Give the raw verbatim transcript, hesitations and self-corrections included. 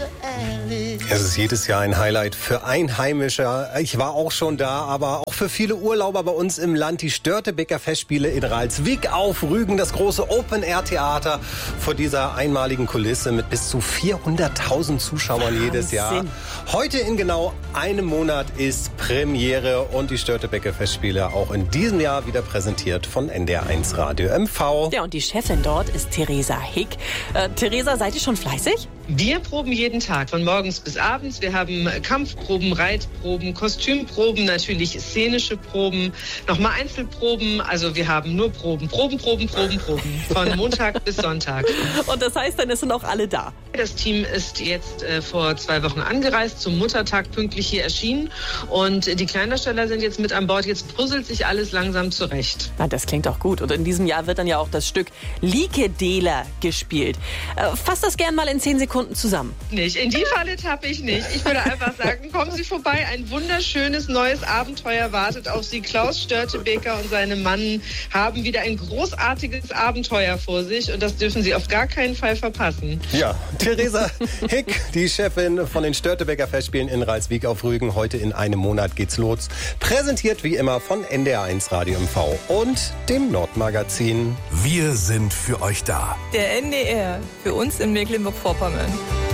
Es ist jedes Jahr ein Highlight für Einheimische. Ich war auch schon da, aber auch für viele Urlauber bei uns im Land. Die Störtebeker Festspiele in Ralswiek auf Rügen, das große Open-Air-Theater vor dieser einmaligen Kulisse mit bis zu vierhunderttausend Zuschauern Wahnsinn. Jedes Jahr. Heute in genau einem Monat ist Premiere und die Störtebeker Festspiele auch in diesem Jahr wieder präsentiert von N D R eins Radio M V. Ja, und die Chefin dort ist Theresa Hick. Äh, Theresa, seid ihr schon fleißig? Wir proben jeden Tag, von morgens bis abends. Wir haben Kampfproben, Reitproben, Kostümproben, natürlich szenische Proben, nochmal Einzelproben. Also wir haben nur Proben, Proben, Proben, Proben, Proben. Von Montag bis Sonntag. Und das heißt, dann sind auch alle da? Das Team ist jetzt äh, vor zwei Wochen angereist, zum Muttertag pünktlich hier erschienen. Und die Kleindarsteller sind jetzt mit an Bord. Jetzt puzzelt sich alles langsam zurecht. Na, das klingt auch gut. Und in diesem Jahr wird dann ja auch das Stück Likedela gespielt. Äh, fass das gern mal in zehn Sekunden zusammen. Nicht. In die Falle tappe ich nicht. Ich würde einfach sagen, kommen Sie vorbei. Ein wunderschönes neues Abenteuer wartet auf Sie. Klaus Störtebeker und seine Mann haben wieder ein großartiges Abenteuer vor sich. Und das dürfen Sie auf gar keinen Fall verpassen. Ja, Theresa Hick, die Chefin von den Störtebeker Festspielen in Ralswiek auf Rügen. Heute in einem Monat geht's los. Präsentiert wie immer von N D R eins Radio M V und dem Nordmagazin. Wir sind für euch da. Der N D R, für uns in Mecklenburg-Vorpommern.